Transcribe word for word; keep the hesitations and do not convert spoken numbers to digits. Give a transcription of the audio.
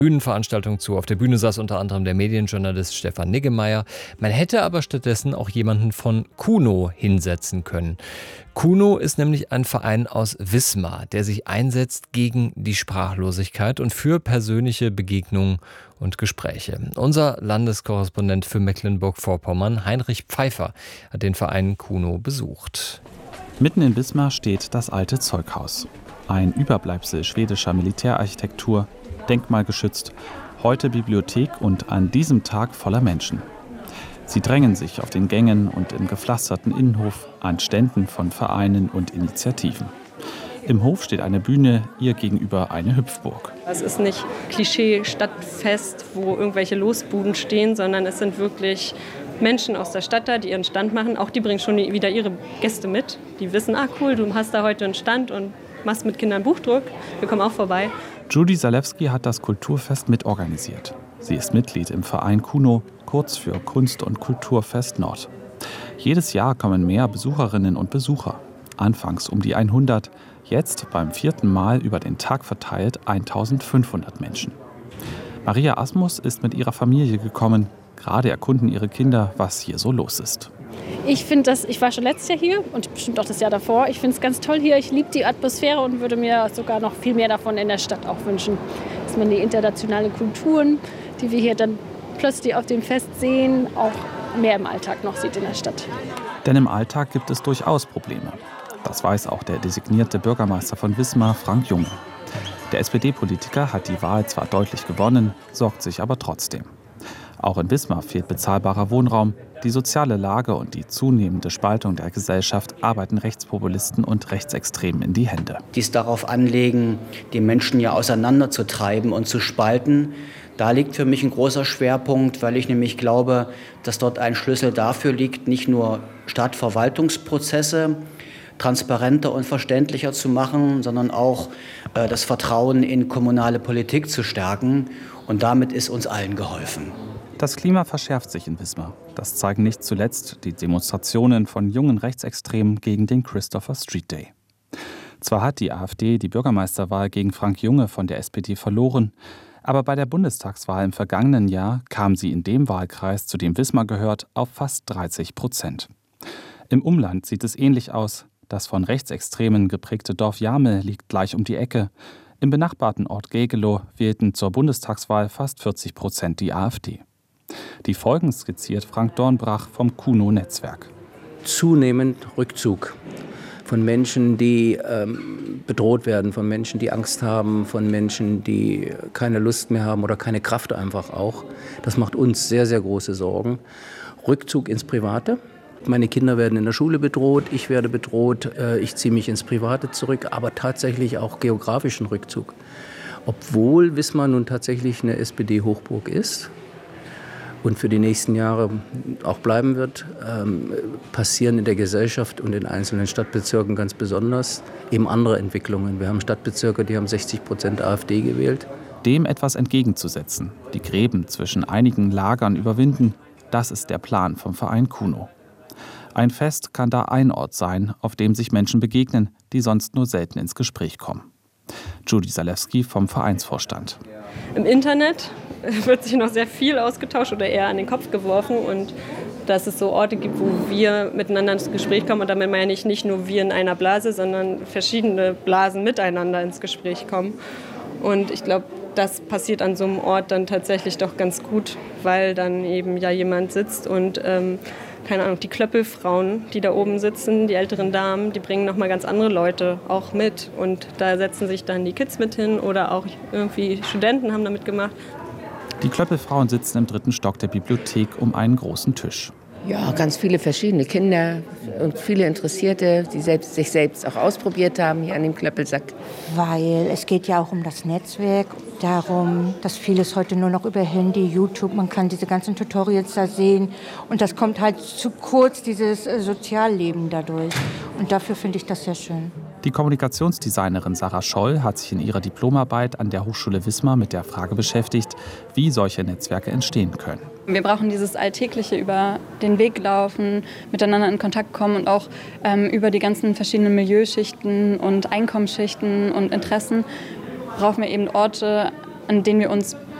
Bühnenveranstaltung zu. Auf der Bühne saß unter anderem der Medienjournalist Stefan Niggemeier. Man hätte aber stattdessen auch jemanden von Kuno hinsetzen können. Kuno ist nämlich ein Verein aus Wismar, der sich einsetzt gegen die Sprachlosigkeit und für persönliche Begegnungen und Gespräche. Unser Landeskorrespondent für Mecklenburg-Vorpommern, Heinrich Pfeiffer, hat den Verein Kuno besucht. Mitten in Wismar steht das alte Zeughaus. Ein Überbleibsel schwedischer Militärarchitektur, denkmalgeschützt, heute Bibliothek und an diesem Tag voller Menschen. Sie drängen sich auf den Gängen und im gepflasterten Innenhof an Ständen von Vereinen und Initiativen. Im Hof steht eine Bühne, ihr gegenüber eine Hüpfburg. Es ist nicht Klischee-Stadtfest, wo irgendwelche Losbuden stehen, sondern es sind wirklich Menschen aus der Stadt da, die ihren Stand machen. Auch die bringen schon wieder ihre Gäste mit. Die wissen, ah cool, du hast da heute einen Stand und machst mit Kindern Buchdruck. Wir kommen auch vorbei. Judy Salewski hat das Kulturfest mitorganisiert. Sie ist Mitglied im Verein Kuno, kurz für Kunst- und Kulturfest Nord. Jedes Jahr kommen mehr Besucherinnen und Besucher. Anfangs um die hundert, jetzt beim vierten Mal über den Tag verteilt eintausendfünfhundert Menschen. Maria Asmus ist mit ihrer Familie gekommen. Gerade erkunden ihre Kinder, was hier so los ist. Ich finde das, ich war schon letztes Jahr hier und bestimmt auch das Jahr davor. Ich finde es ganz toll hier. Ich liebe die Atmosphäre und würde mir sogar noch viel mehr davon in der Stadt auch wünschen. Dass man die internationalen Kulturen, die wir hier dann plötzlich auf dem Fest sehen, auch mehr im Alltag noch sieht in der Stadt. Denn im Alltag gibt es durchaus Probleme. Das weiß auch der designierte Bürgermeister von Wismar, Frank Junge. Der S P D-Politiker hat die Wahl zwar deutlich gewonnen, sorgt sich aber trotzdem. Auch in Wismar fehlt bezahlbarer Wohnraum. Die soziale Lage und die zunehmende Spaltung der Gesellschaft arbeiten Rechtspopulisten und Rechtsextremen in die Hände. Die es darauf anlegen, die Menschen ja auseinanderzutreiben und zu spalten. Da liegt für mich ein großer Schwerpunkt, weil ich nämlich glaube, dass dort ein Schlüssel dafür liegt, nicht nur Stadtverwaltungsprozesse transparenter und verständlicher zu machen, sondern auch äh, das Vertrauen in kommunale Politik zu stärken. Und damit ist uns allen geholfen. Das Klima verschärft sich in Wismar. Das zeigen nicht zuletzt die Demonstrationen von jungen Rechtsextremen gegen den Christopher Street Day. Zwar hat die AfD die Bürgermeisterwahl gegen Frank Junge von der S P D verloren, aber bei der Bundestagswahl im vergangenen Jahr kam sie in dem Wahlkreis, zu dem Wismar gehört, auf fast dreißig Prozent. Im Umland sieht es ähnlich aus. Das von Rechtsextremen geprägte Dorf Jamel liegt gleich um die Ecke. Im benachbarten Ort Gegelow wählten zur Bundestagswahl fast vierzig Prozent die AfD. Die Folgen skizziert Frank Dornbrach vom Kuno-Netzwerk. Zunehmend Rückzug von Menschen, die ähm, bedroht werden, von Menschen, die Angst haben, von Menschen, die keine Lust mehr haben oder keine Kraft einfach auch. Das macht uns sehr, sehr große Sorgen. Rückzug ins Private. Meine Kinder werden in der Schule bedroht, ich werde bedroht, äh, ich ziehe mich ins Private zurück, aber tatsächlich auch geografischen Rückzug. Obwohl Wismar nun tatsächlich eine S P D-Hochburg ist und für die nächsten Jahre auch bleiben wird, ähm, passieren in der Gesellschaft und in einzelnen Stadtbezirken ganz besonders eben andere Entwicklungen. Wir haben Stadtbezirke, die haben sechzig Prozent AfD gewählt. Dem etwas entgegenzusetzen, die Gräben zwischen einigen Lagern überwinden, das ist der Plan vom Verein Kuno. Ein Fest kann da ein Ort sein, auf dem sich Menschen begegnen, die sonst nur selten ins Gespräch kommen. Judy Salewski vom Vereinsvorstand. Im Internet wird sich noch sehr viel ausgetauscht oder eher an den Kopf geworfen. Und dass es so Orte gibt, wo wir miteinander ins Gespräch kommen. Und damit meine ich nicht nur wir in einer Blase, sondern verschiedene Blasen miteinander ins Gespräch kommen. Und ich glaube, das passiert an so einem Ort dann tatsächlich doch ganz gut, weil dann eben ja jemand sitzt und ähm, keine Ahnung, die Klöppelfrauen, die da oben sitzen, die älteren Damen, die bringen nochmal ganz andere Leute auch mit. Und da setzen sich dann die Kids mit hin oder auch irgendwie Studenten haben da mitgemacht. Die Klöppelfrauen sitzen im dritten Stock der Bibliothek um einen großen Tisch. Ja, ganz viele verschiedene Kinder und viele Interessierte, die selbst, sich selbst auch ausprobiert haben hier an dem Klöppelsack. Weil es geht ja auch um das Netzwerk, darum, dass vieles heute nur noch über Handy, YouTube, man kann diese ganzen Tutorials da sehen. Und das kommt halt zu kurz, dieses Sozialleben dadurch. Und dafür finde ich das sehr schön. Die Kommunikationsdesignerin Sarah Scholl hat sich in ihrer Diplomarbeit an der Hochschule Wismar mit der Frage beschäftigt, wie solche Netzwerke entstehen können. Wir brauchen dieses alltägliche über den Weg laufen, miteinander in Kontakt kommen und auch ähm, über die ganzen verschiedenen Milieuschichten und Einkommensschichten und Interessen brauchen wir eben Orte, an denen wir uns